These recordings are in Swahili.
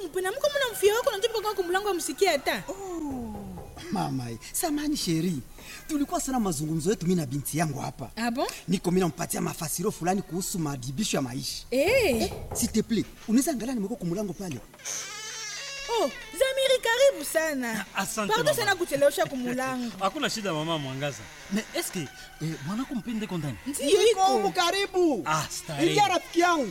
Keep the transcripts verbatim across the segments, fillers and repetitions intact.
mpena mko mna mfia wako unajua kwa kumlango amsikia hata. Oh. Mama, samani sheri. Tulikuwa sana mazungumzo yetu mimi na binti yangu hapa. Ah bon? Niko mimi nampatia mafasiro fulani kuhusu madibisho ya maisha. Eh, hey. S'il te plaît, unaweza angalia nimeko kumlango pale. Oh, Zamiri karibu sana. Asante. Pardon sana kuchelewesha kumulango. Hakuna shida mama Mwangaza. Mais est-ce que eh, mwanako mpende kondani? Ndio iko. Karibu. Ah, stari. Ingia rafiki yangu.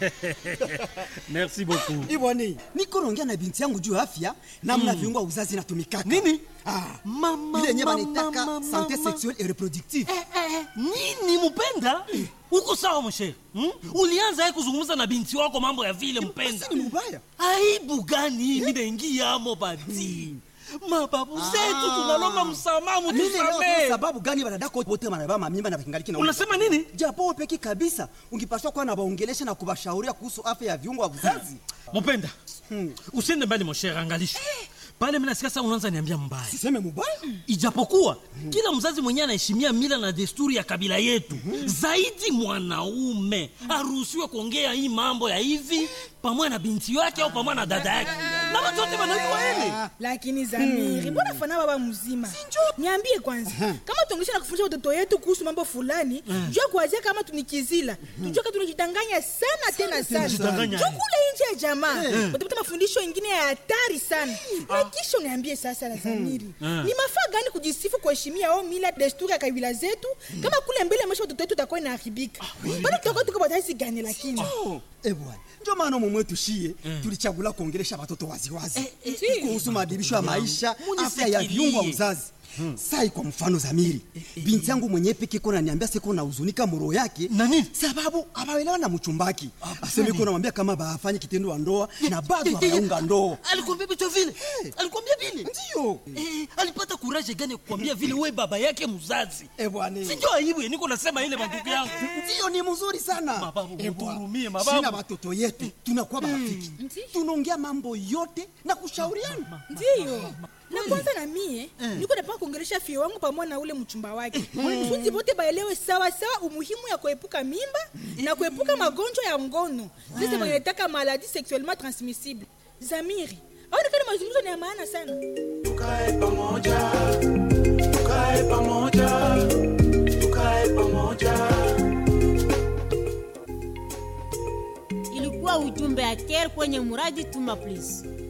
Merci beaucoup. Iboni, niko naongea na binti yangu juu afya namna mm. viungo vya uzazi inatumikaka. Nini? Ah, mama. Ile nyama mama, nitaka mama, santé mama. sexuelle et reproductive. Eh, eh, nini mpenda? Uko sawa mshe? Hmm? Ulianza yeye kuzungumza na binti wako mambo ya vile mpenda. Ni mbaya. Aibu gani mimi naingia amo bati? Mababu zetu tunalomba msamaha mtusamee. Sababu gani wanadako wote wanababa mimba na kingaliki na unasema nini? Japo peki kabisa ungepaswa kuwa na waongelesha na kubashauria kuhusu afya ya viungo vya uzazi. Mpenda. Hmm. Usiende mbali mshe, angalisha. Pale mimi nasikia sasa unaanza niambia mbaya. Siseme mbaya. Ijapokuwa mm. kila mzazi mwenyewe anaheshimia mila na desturi ya kabila yetu. Mm. Zaidi mwanaume mm. aruhusiwe kuongea hii mambo ya hivi pamoja na binti yake au pamoja na dada yake. Na watu wote wanajua hili. Lakini Zamiri, mbona hmm. fana baba mzima? Niambie kwanza, kama tungesha na kufundisha watoto wetu kuhusu mambo fulani, hmm. jua kuanzia kama tunikizila. Hmm. Tujua kama tunajidanganya sana tena sana. Chukula nje ya jamaa. Hmm. Utapata mafundisho mengine ya hatari sana. Ah. Na kisha niambie sasa la Zamiri. Hmm. Ni mafaa gani kujisifu kuheshimia au mila desturi ya kabila zetu? Hmm. Kama kule mbele maisha watoto wetu utakuwa inaharibika. Bado tutakuwa tuko badaisi gani lakini? Oh, eh bwana. Ndio maana mume tushie mm. tulichagula kuongelesha watoto waziwazi eh, eh, kuhusu maadibisho ya maisha, afya ya viungo vya uzazi. Hmm. Sai kwa mfano Zamiri, eh, eh, binti yangu mwenyewe peke kona niambia siko na huzunika moro yake nani? Sababu abaelewa na mchumbaki. Aseme kuna namwambia kama baafanye kitendo wa ndoa na bado hayaunga ndoa. Alikwambia vitu vile? Hey. Alikwambia vile? Ndio. Eh, alipata courage gani kukwambia vile wewe baba yake mzazi? Eh bwana. Sio aibu niko nasema ile mandugu yangu. Ndio ni mzuri sana. Mababu, mturumie mababu. Sina watoto yetu tunakuwa marafiki. Mm. Tunaongea mambo yote na kushauriana. Ndio. Na kwanza na mie, mm. niko napaka kuongelesha fio wangu pamoja na ule mchumba wake. Mm. Funzi bote baelewe sawa sawa umuhimu ya kuepuka mimba mm. na kuepuka magonjwa ya ngono. Sisi mm. wanataka maladie sexuellement transmissible. Zamiri, au nikani mazungumzo ni ya maana sana. Tukae pamoja. Tukae pamoja. Tukae pamoja. Ilikuwa ujumbe ya Care kwenye muradi Tuma Please.